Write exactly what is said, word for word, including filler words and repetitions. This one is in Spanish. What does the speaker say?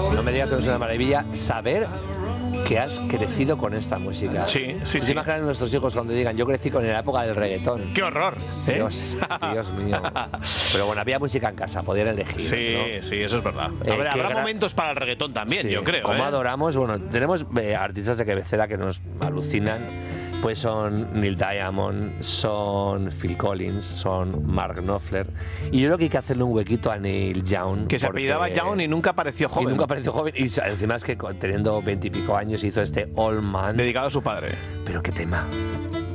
No me digas que no es una maravilla saber que has crecido con esta música. Sí, sí, sí. Imaginan nuestros hijos cuando digan, yo crecí con la época del reggaetón. ¡Qué horror! ¿eh? Dios, Dios mío. Pero bueno, había música en casa, podían elegir. Sí, ¿no? sí, eso es verdad. Eh, A ver, habrá gran... momentos para el reggaetón también, sí, yo creo. Como ¿eh? adoramos, bueno, tenemos eh, artistas de cabecera que nos alucinan. Pues son Neil Diamond, son Phil Collins, son Mark Knopfler. Y yo creo que hay que hacerle un huequito a Neil Young. Que se apellidaba Young y nunca apareció joven. Y nunca apareció joven. Y encima es que teniendo veintipico años hizo este All Man. Dedicado a su padre. Pero qué tema.